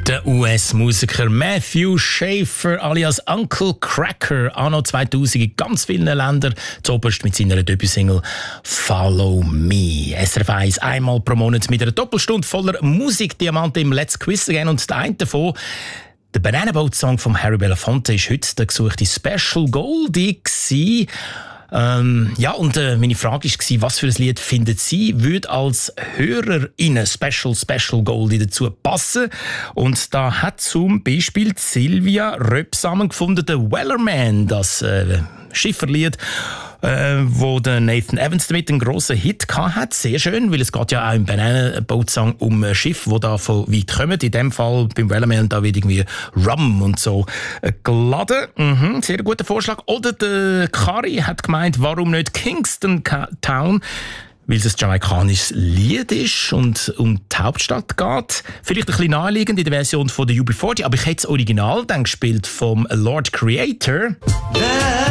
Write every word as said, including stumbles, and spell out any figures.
Der U S-Musiker Matthew Schaefer alias Uncle Cracker, anno zweitausend in ganz vielen Ländern, zuoberst mit seiner Debütsingle «Follow Me». S R F eins einmal pro Monat mit einer Doppelstunde voller Musikdiamanten im Let's Quiz Again. Und der eine davon, der Banana Boat Song von Harry Belafonte, ist heute der gesuchte Special Goldie gewesen. Ähm, ja, und äh, meine Frage war, was für ein Lied findet Sie, würde als HörerInnen Special Special Goldie dazu passen? Und da hat zum Beispiel Silvia Röpp zusammengefunden, der Wellerman, das äh, Schifferlied, äh, wo der Nathan Evans damit einen grossen Hit hatte. Sehr schön, weil es geht ja auch im Banana Boat Song um ein Schiff, das da von weit kommt. In dem Fall beim Wellerman da wird irgendwie Rum und so äh, geladen. Mhm, sehr guter Vorschlag. Oder der Kari hat gemeint, warum nicht Kingston Town? Weil es ein jamaikanisches Lied ist und um die Hauptstadt geht. Vielleicht ein bisschen naheliegend in der Version von der U B vierzig, aber ich hätte das Original dann gespielt vom Lord Creator.